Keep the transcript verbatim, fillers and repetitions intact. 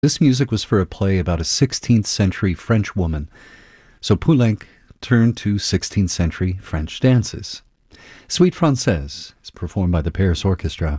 This music was for a play about a sixteenth century French woman, so Poulenc turned to sixteenth century French dances. Suite Française is performed by the Paris Orchestra.